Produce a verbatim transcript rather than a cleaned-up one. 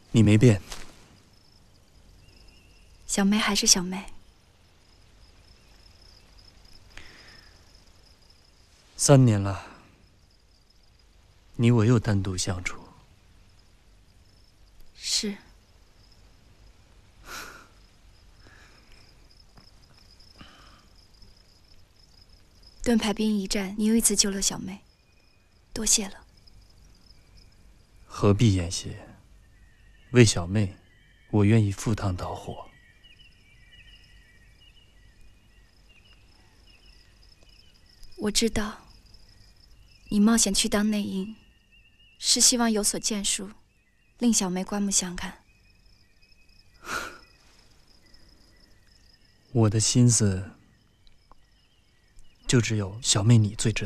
你没变。 小妹还是小妹。 三年了，你我又单独相处。 是。盾牌兵一战，你又一次救了小妹，多谢了。 何必言谢？为小妹，我愿意赴汤蹈火。 我知道，你冒险去当内应，是希望有所建树，令小妹刮目相看。 我的心思，就只有小妹你最知道。